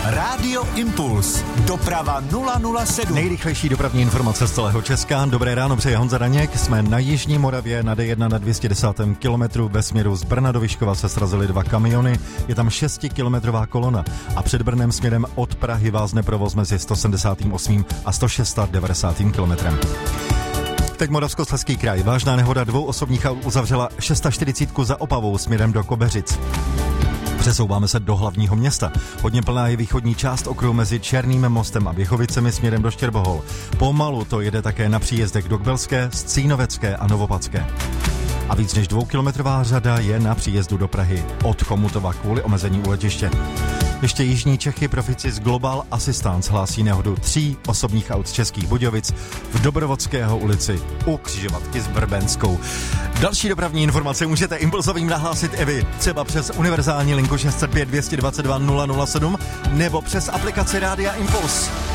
Rádio Impuls. Doprava 007. Nejrychlejší dopravní informace z celého Česka. Dobré ráno, přeje Honza Daněk. Jsme na Jižní Moravě na D1 na 210. kilometru. Ve směru z Brna do Vyškova se srazily 2 kamiony. Je tam 6kilometrová kolona. A před Brnem směrem od Prahy vázne provoz mezi 178. a 196. kilometrem. Teď Moravskoslezský kraj. Vážná nehoda 2 osobních aut uzavřela 640 za Opavou směrem do Kobeřic. Přesouváme se do hlavního města. Hodně plná je východní část okruhu mezi Černým mostem a Běchovicemi směrem do Štěrbohol. Pomalu to jede také na příjezdech do Kbelské, Scínovecké a Novopadské. A víc než 2kilometrová řada je na příjezdu do Prahy od Chomutova kvůli omezení u letiště. Ještě jižní Čechy Proficis Global Assistance hlásí nehodu 3 osobních aut z Českých Budějovic v Dobrovodského ulici u křižovatky s Vrbenskou. Další dopravní informace můžete impulsovým nahlásit i vy, třeba přes univerzální linku 605 222 007 nebo přes aplikaci Rádia Impuls.